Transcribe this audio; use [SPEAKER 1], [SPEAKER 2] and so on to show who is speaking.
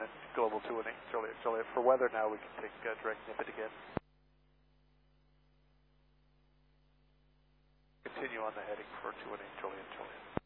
[SPEAKER 1] Global 218, Juliet. For weather now, we can take direct NIPIT again. Continue on the heading for 218, Juliet.